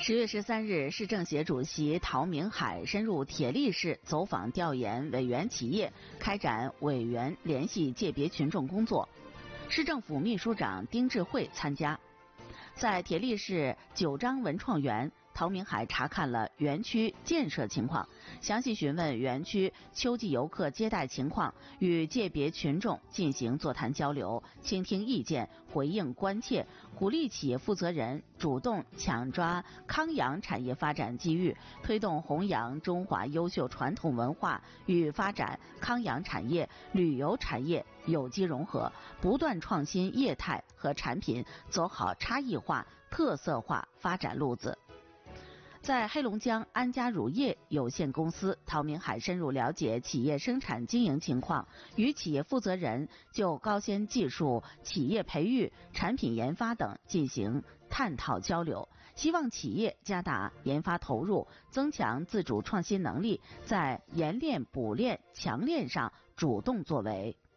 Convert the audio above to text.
10月13日，市政协主席陶明海深入铁力市走访调研委员企业，开展委员联系界别群众工作。市政府秘书长丁智慧参加。在铁力市九张文创园，陶明海查看了园区建设情况，详细询问园区秋季游客接待情况，与界别群众进行座谈交流，倾听意见，回应关切，鼓励企业负责人主动抢抓康养产业发展机遇，推动弘扬中华优秀传统文化与发展康养产业、旅游产业有机融合，不断创新业态和产品，走好差异化、特色化发展路子。在黑龙江安佳乳业有限公司，陶明海深入了解企业生产经营情况，与企业负责人就高新技术、企业培育、产品研发等进行探讨交流，希望企业加大研发投入，增强自主创新能力，在研练、补练、强练上主动作为。